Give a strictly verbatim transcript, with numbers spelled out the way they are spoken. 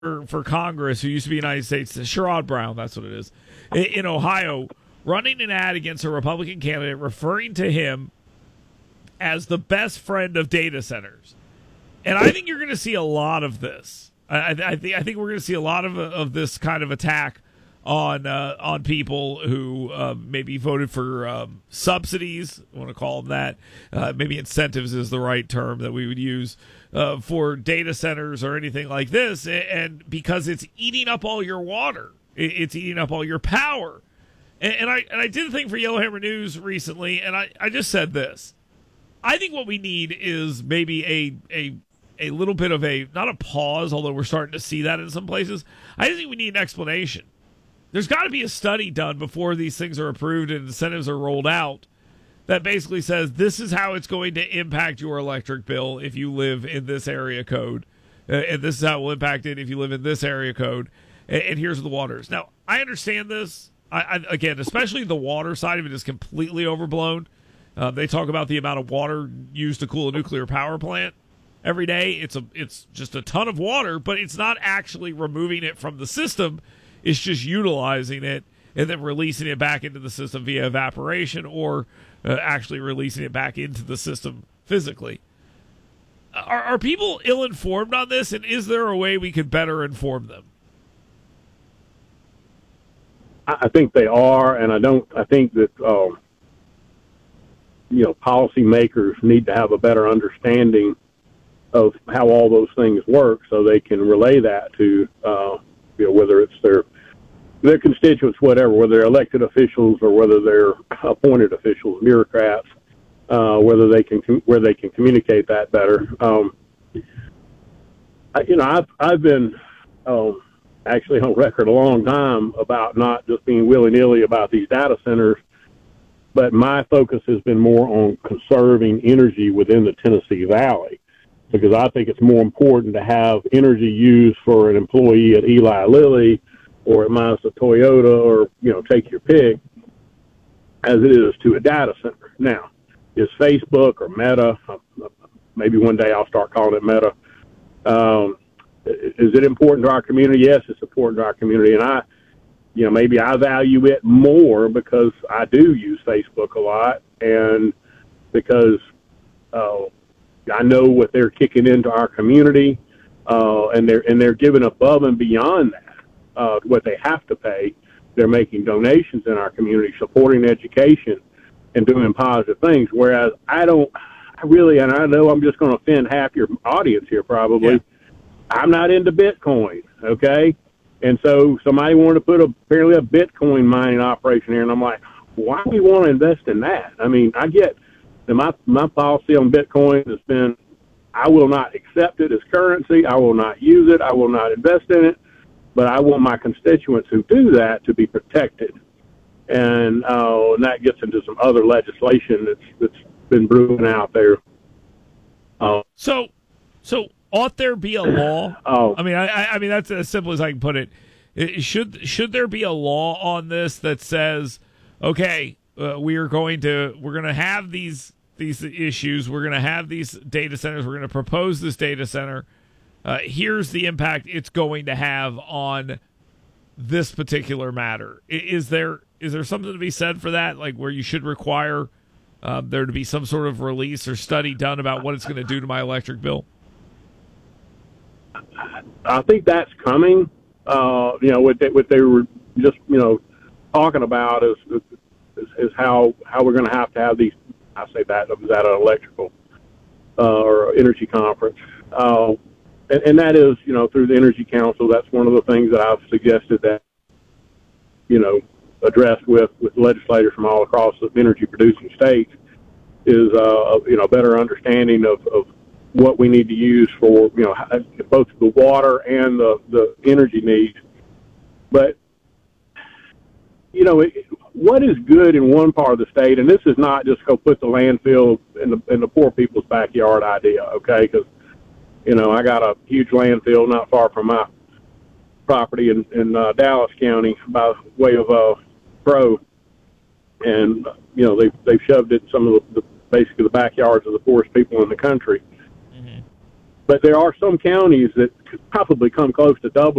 for, for Congress who used to be United States, Sherrod Brown, that's what it is, in, in Ohio, running an ad against a Republican candidate referring to him as the best friend of data centers. And I think you're going to see a lot of this. I, I, think, I think we're going to see a lot of, of this kind of attack on uh, on people who uh, maybe voted for um, subsidies, I want to call them that. Uh, maybe incentives is the right term that we would use uh, for data centers or anything like this. And because it's eating up all your water, it's eating up all your power. And, and I and I did a thing for Yellowhammer News recently, and I, I just said this. I think what we need is maybe a a a little bit of a, not a pause, although we're starting to see that in some places. I just think we need an explanation. There's got to be a study done before these things are approved and incentives are rolled out that basically says this is how it's going to impact your electric bill if you live in this area code. Uh, and this is how it will impact it if you live in this area code. And, and here's the waters. Now, I understand this. I, I, again, especially the water side of it is completely overblown. Uh, they talk about the amount of water used to cool a nuclear power plant every day. It's a, it's just a ton of water, but it's not actually removing it from the system. It's just utilizing it and then releasing it back into the system via evaporation or uh, actually releasing it back into the system physically. Are, are people ill-informed on this, and is there a way we could better inform them? I think they are, and I don't. I think that um, you know, policymakers need to have a better understanding of how all those things work, so they can relay that to uh, you know, whether it's their their constituents, whatever, whether they're elected officials or whether they're appointed officials, bureaucrats, uh, whether they can where they can communicate that better. Um, I, you know, I've I've been um, actually on record a long time about not just being willy-nilly about these data centers, but my focus has been more on conserving energy within the Tennessee Valley, because I think it's more important to have energy used for an employee at Eli Lilly or at Mazda Toyota, or, you know, take your pick, as it is to a data center. Now, is Facebook or Meta, maybe one day I'll start calling it Meta, um, is it important to our community? Yes, it's important to our community, and I, you know, maybe I value it more because I do use Facebook a lot, and because uh, I know what they're kicking into our community, uh, and they're and they're giving above and beyond that, uh, what they have to pay. They're making donations in our community, supporting education, and doing positive things. Whereas I don't, I really, and I know I'm just going to offend half your audience here probably. Yeah. I'm not into Bitcoin, okay? And so somebody wanted to put a, apparently a Bitcoin mining operation here, and I'm like, why do we want to invest in that? I mean, I get that my, my policy on Bitcoin has been, I will not accept it as currency. I will not use it. I will not invest in it. But I want my constituents who do that to be protected. And, uh, and that gets into some other legislation that's, that's been brewing out there. Uh, so, so ought there be a law? Oh, I mean, I, I mean, that's as simple as I can put it. It should, should there be a law on this that says, okay, uh, we are going to, we're going to have these, these issues. We're going to have these data centers. We're going to propose this data center. Uh, here's the impact it's going to have on this particular matter. Is there is there something to be said for that, like where you should require uh, there to be some sort of release or study done about what it's going to do to my electric bill? I think that's coming. Uh, you know, what they, what they were just you know talking about is is, is how how we're going to have to have these. I say that was at an electrical uh, or energy conference. Uh, And, and that is, you know, through the Energy Council. That's one of the things that I've suggested that, you know, addressed with, with legislators from all across the energy-producing states is, uh, you know, better understanding of, of what we need to use for, you know, both the water and the, the energy needs. But, you know, it, what is good in one part of the state, and this is not just go put the landfill in the, in the poor people's backyard idea, okay, because you know, I got a huge landfill not far from my property in, in uh, Dallas County by way of uh, Pro. And, you know, they've, they've shoved it in some of the, the, basically the backyards of the poorest people in the country. Mm-hmm. but there are some counties that could probably come close to doubling